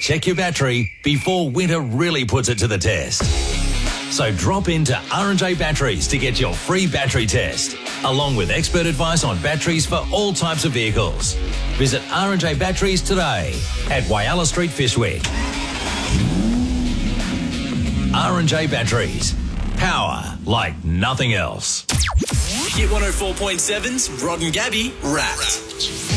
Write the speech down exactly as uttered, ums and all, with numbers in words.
check your battery before winter really puts it to the test. So drop into R and J Batteries to get your free battery test, along with expert advice on batteries for all types of vehicles. Visit R and J Batteries today at Whyalla Street, Fyshwick. R and J Batteries. Power like nothing else. Hit one oh four point seven's Rod and Gabby Wrapped.